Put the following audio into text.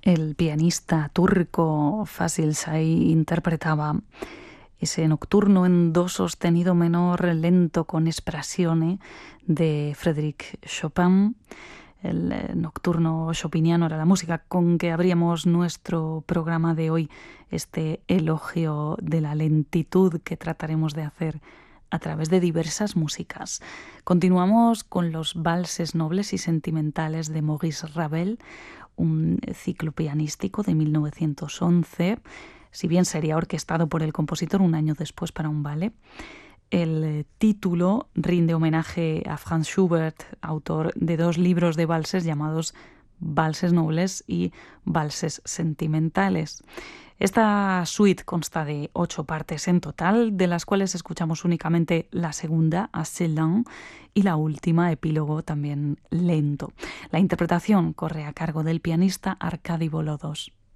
El pianista turco Fasil Say interpretaba ese nocturno en do sostenido menor lento con espressione de Frédéric Chopin. El nocturno chopiniano era la música con que abríamos nuestro programa de hoy, este elogio de la lentitud que trataremos de hacer a través de diversas músicas. Continuamos con los valses nobles y sentimentales de Maurice Ravel, un ciclo pianístico de 1911, si bien sería orquestado por el compositor un año después para un ballet. El título rinde homenaje a Franz Schubert, autor de 2 libros de valses llamados Valses Nobles y Valses Sentimentales. Esta suite consta de 8 partes en total, de las cuales escuchamos únicamente la segunda, Assez lent, y la última, epílogo, también lento. La interpretación corre a cargo del pianista Arkady Volodos.